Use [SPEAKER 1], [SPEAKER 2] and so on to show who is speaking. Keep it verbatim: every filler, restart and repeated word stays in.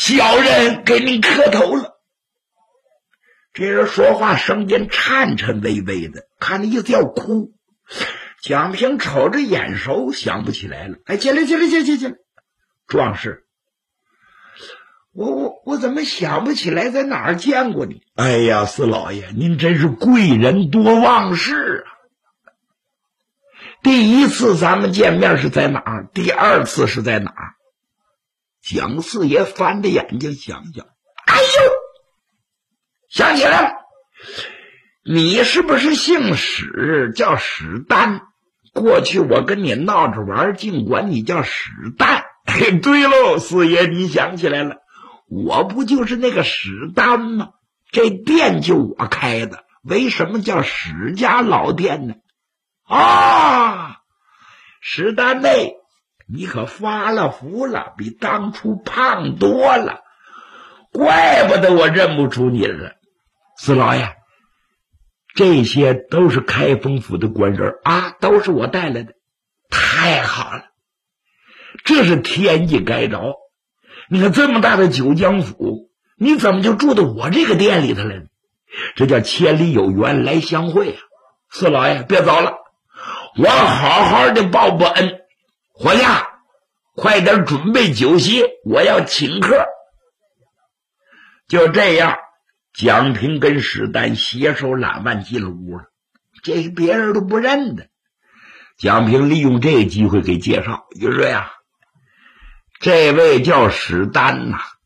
[SPEAKER 1] 小人给您磕头了。这人说话声音颤颤巍巍的，看那意思要哭。蒋平瞅着眼熟，想不起来了。哎，进来进来进来进来，壮士，我我我怎么想不起来在哪儿见过你？哎呀，四老爷，您真是贵人多忘事啊！第一次咱们见面是在哪儿？第二次是在哪儿？蒋四爷翻着眼睛想想，哎呦，想起来了，你是不是姓史，叫史丹？过去我跟你闹着玩，尽管你叫史丹。嘿，对喽，四爷，你想起来了，我不就是那个史丹吗？这店就我开的，为什么叫史家老店呢？啊，史丹妹，你可发了福了，比当初胖多了，怪不得我认不出你了。四老爷，这些都是开封府的官人啊，都是我带来的。太好了，这是天意该着。你看这么大的九江府，你怎么就住到我这个店里头来了？这叫千里有缘来相会啊！四老爷别走了，我好好的报报恩。伙家，快点准备酒席，我要请客。就这样，蒋平跟史丹携手揽腕进了屋了，这是别人都不认的。蒋平利用这个机会给介绍，就说呀，这位叫史丹呐、啊，